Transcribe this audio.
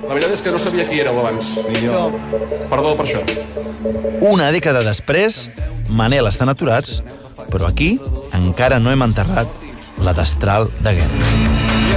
La veritat és que no sabia qui éreu abans. Ni jo. Perdó per això. Una dècada després, Manel estan aturats, però aquí encara no hem enterrat la destral de guerra.